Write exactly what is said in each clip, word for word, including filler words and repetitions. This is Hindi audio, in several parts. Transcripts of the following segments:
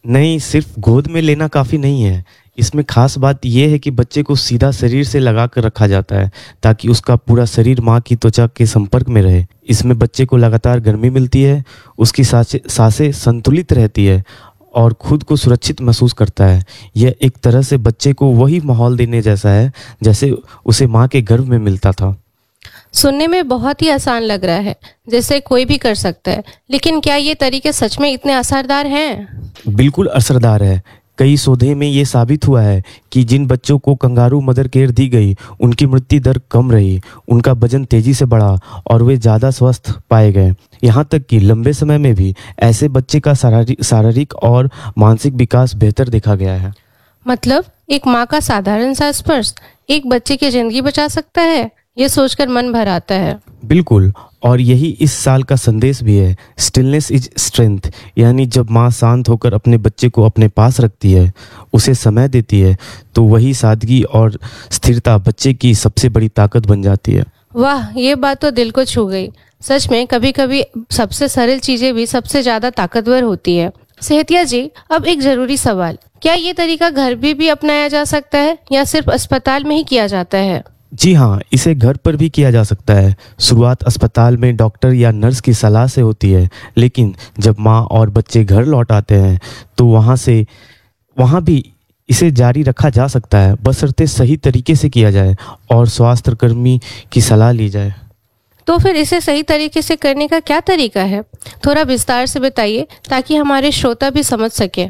नहीं, सिर्फ गोद में लेना काफ़ी नहीं है। इसमें ख़ास बात ये है कि बच्चे को सीधा शरीर से लगा कर रखा जाता है ताकि उसका पूरा शरीर माँ की त्वचा के संपर्क में रहे। इसमें बच्चे को लगातार गर्मी मिलती है, उसकी सांसें सांसें संतुलित रहती है और खुद को सुरक्षित महसूस करता है। यह एक तरह से बच्चे को वही माहौल देने जैसा है जैसे उसे माँ के गर्भ में मिलता था। सुनने में बहुत ही आसान लग रहा है, जैसे कोई भी कर सकता है। लेकिन क्या ये तरीके सच में इतने असरदार हैं? बिल्कुल असरदार है। कई शोधों में ये साबित हुआ है कि जिन बच्चों को कंगारू मदर केयर दी गई उनकी मृत्यु दर कम रही, उनका वजन तेजी से बढ़ा और वे ज़्यादा स्वस्थ पाए गए। यहाँ तक कि लंबे समय में भी ऐसे बच्चे का शारीरिक शारीरिक और मानसिक विकास बेहतर देखा गया है। मतलब एक माँ का साधारण सा स्पर्श एक बच्चे की जिंदगी बचा सकता है, ये सोचकर मन भर आता है। बिल्कुल, और यही इस साल का संदेश भी है, स्टिलनेस इज स्ट्रेंथ। यानी जब माँ शांत होकर अपने बच्चे को अपने पास रखती है, उसे समय देती है, तो वही सादगी और स्थिरता बच्चे की सबसे बड़ी ताकत बन जाती है। वाह, ये बात तो दिल को छू गई। सच में कभी कभी सबसे सरल चीजें भी सबसे ज्यादा ताकतवर होती है। सेहतिया जी, अब एक जरूरी सवाल, क्या ये तरीका घर भी भी अपनाया जा सकता है या सिर्फ अस्पताल में ही किया जाता है? जी हाँ, इसे घर पर भी किया जा सकता है। शुरुआत अस्पताल में डॉक्टर या नर्स की सलाह से होती है, लेकिन जब माँ और बच्चे घर लौट आते हैं तो वहाँ से वहाँ भी इसे जारी रखा जा सकता है, बशर्ते सही तरीके से किया जाए और स्वास्थ्य कर्मी की सलाह ली जाए। तो फिर इसे सही तरीके से करने का क्या तरीका है? थोड़ा विस्तार से बताइए ताकि हमारे श्रोता भी समझ सके।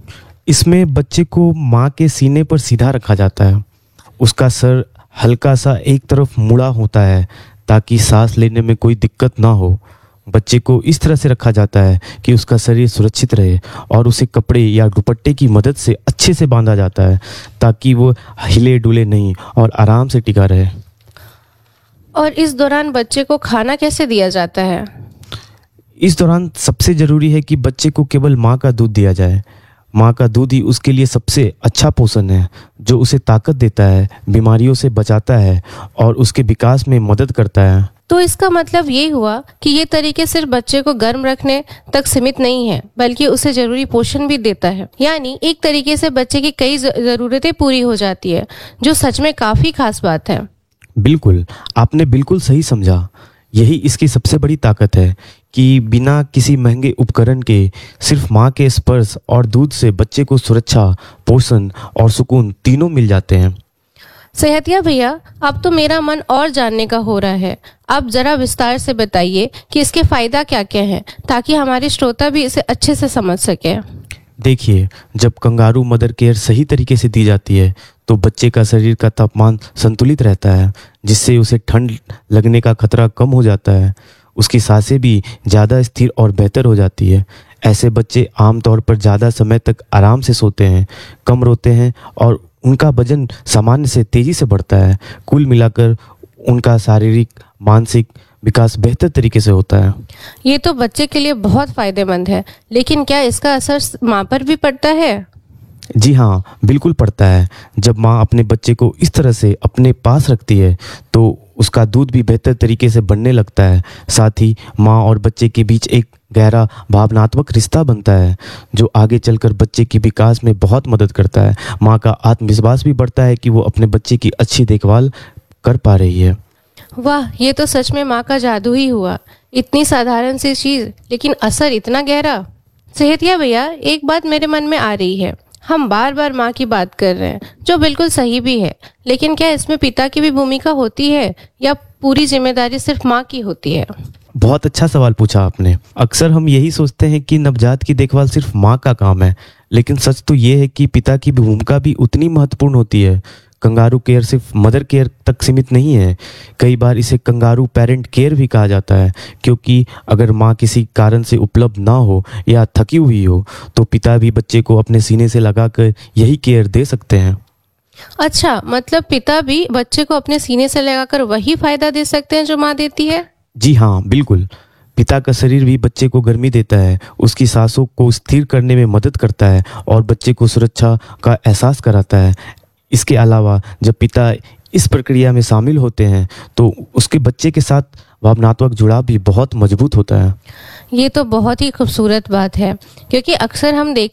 इसमें बच्चे को माँ के सीने पर सीधा रखा जाता है। उसका सर हल्का सा एक तरफ मुड़ा होता है ताकि सांस लेने में कोई दिक्कत ना हो। बच्चे को इस तरह से रखा जाता है कि उसका शरीर सुरक्षित रहे और उसे कपड़े या दुपट्टे की मदद से अच्छे से बांधा जाता है ताकि वो हिले डुले नहीं और आराम से टिका रहे। और इस दौरान बच्चे को खाना कैसे दिया जाता है? इस दौरान सबसे ज़रूरी है कि बच्चे को केवल माँ का दूध दिया जाए। माँ का दूध ही उसके लिए सबसे अच्छा पोषण है, जो उसे ताकत देता है, बीमारियों से बचाता है और उसके विकास में मदद करता है। तो इसका मतलब ये हुआ कि ये तरीके सिर्फ बच्चे को गर्म रखने तक सीमित नहीं है, बल्कि उसे जरूरी पोषण भी देता है। यानी एक तरीके से बच्चे की कई ज़रूरतें पूरी हो जाती है, जो सच में काफ़ी खास बात है। बिल्कुल, आपने बिल्कुल सही समझा। यही इसकी सबसे बड़ी ताकत है कि बिना किसी महंगे उपकरण के सिर्फ माँ के स्पर्श और दूध से बच्चे को सुरक्षा, पोषण और सुकून तीनों मिल जाते हैं। सेहतिया भैया, अब तो मेरा मन और जानने का हो रहा है। आप जरा विस्तार से बताइए कि इसके फायदा क्या क्या हैं, ताकि हमारे श्रोता भी इसे अच्छे से समझ सके। देखिए, जब कंगारू मदर केयर सही तरीके से दी जाती है तो बच्चे का शरीर का तापमान संतुलित रहता है, जिससे उसे ठंड लगने का खतरा कम हो जाता है। उसकी सांसें भी ज़्यादा स्थिर और बेहतर हो जाती है। ऐसे बच्चे आमतौर पर ज़्यादा समय तक आराम से सोते हैं, कम रोते हैं और उनका वजन सामान्य से तेज़ी से बढ़ता है। कुल मिलाकर उनका शारीरिक, मानसिक विकास बेहतर तरीके से होता है। ये तो बच्चे के लिए बहुत फायदेमंद है, लेकिन क्या इसका असर माँ पर भी पड़ता है? जी हाँ, बिल्कुल पड़ता है। जब माँ अपने बच्चे को इस तरह से अपने पास रखती है तो उसका दूध भी बेहतर तरीके से बढ़ने लगता है। साथ ही माँ और बच्चे के बीच एक गहरा भावनात्मक रिश्ता बनता है, जो आगे चलकर बच्चे के विकास में बहुत मदद करता है। माँ का आत्मविश्वास भी बढ़ता है कि वो अपने बच्चे की अच्छी देखभाल कर पा रही है। वाह, ये तो सच में माँ का जादू ही हुआ। इतनी साधारण सी चीज़, लेकिन असर इतना गहरा। सेहतिया भैया, एक बात मेरे मन में आ रही है। हम बार बार माँ की बात कर रहे हैं, जो बिल्कुल सही भी है, लेकिन क्या इसमें पिता की भी भूमिका होती है या पूरी जिम्मेदारी सिर्फ माँ की होती है? बहुत अच्छा सवाल पूछा आपने। अक्सर हम यही सोचते हैं कि नवजात की देखभाल सिर्फ माँ का काम है, लेकिन सच तो ये है कि पिता की भूमिका भी उतनी महत्वपूर्ण होती है। कंगारू केयर सिर्फ मदर केयर तक सीमित नहीं है। कई बार इसे कंगारू पेरेंट केयर भी कहा जाता है, क्योंकि अगर माँ किसी कारण से उपलब्ध ना हो या थकी हुई हो तो पिता भी बच्चे को अपने सीने से लगाकर यही केयर दे सकते हैं। अच्छा, मतलब पिता भी बच्चे को अपने सीने से लगाकर वही फायदा दे सकते हैं जो माँ देती है? जी हाँ, बिल्कुल। पिता का शरीर भी बच्चे को गर्मी देता है, उसकी सांसों को स्थिर करने में मदद करता है और बच्चे को सुरक्षा का एहसास कराता है। इसके अलावा जब पिता इस प्रक्रिया में शामिल होते हैं तो उसके बच्चे के साथ भावनात्मक जुड़ाव भी बहुत मजबूत होता है। ये तो बहुत ही खूबसूरत बात है, क्योंकि अक्सर हम देख